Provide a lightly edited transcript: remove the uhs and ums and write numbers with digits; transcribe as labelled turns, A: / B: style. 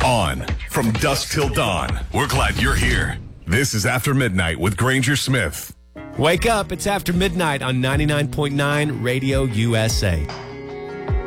A: On from dusk till dawn. We're glad you're here. This is After Midnight with Granger Smith.
B: Wake up. It's After Midnight on 99.9 Radio USA.